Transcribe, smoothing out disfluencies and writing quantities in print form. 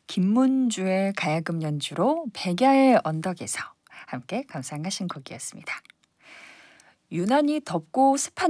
김문주의 가야금 연주로 백야의 언덕에서 함께 감상하신 곡이었습니다. 유난히 덥고 습한